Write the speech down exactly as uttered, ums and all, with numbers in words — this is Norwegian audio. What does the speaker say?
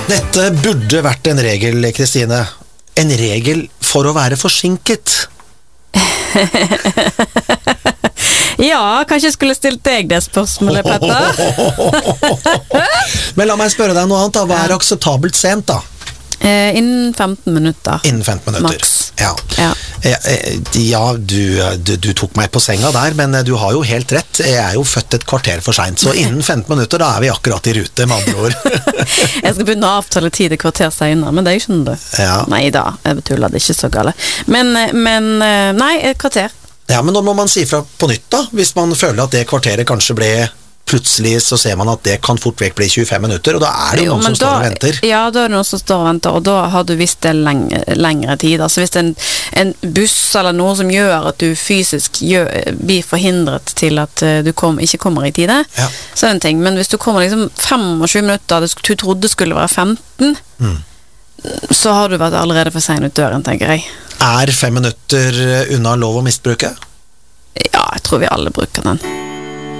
Dette burde vært en regel, Kristine. En regel for å være forsinket. Ja, kanskje jeg skulle stilt deg det spørsmålet, Petter. Men la meg spørre deg noe annet da. Hva er akseptabelt sent da? Eh, innen femten minutter. Innen femten minutter. Max. Ja. Ja, ja, ja du, du, du tok meg på senga der, men du har jo helt rett. Jeg er jo født et kvarter for sent, så innen femten minutter da er vi akkurat i rute, med andre ord. Jeg skal begynne å avtale tid et kvarter senere, men det er jo ikke det. Ja. Nei da, jeg betuller, det er ikke så gale. Men, men nei, et kvarter. Ja, men nå må man si fra på nytt da, hvis man føler at det kvarteret kanskje ble... Plutselig så ser man at det kan fort vekk bli tjuefem minutter, og da er det jo, noen som da, står og venter. Ja, da er det noen som står og venter, og da har du visst det lenge, lengre tid. Altså hvis det er en, en buss eller noe som gjør at du fysisk gjør, blir forhindret til at du kom, ikke kommer i tide, ja. Så er det en ting. Men hvis du kommer liksom femogtjue minutter, du trodde skulle være femten, mm. så har du vært allerede for sen ut døren, tenker jeg. Er fem minutter unna lov å misbruke? Ja, jeg tror vi alle bruker den.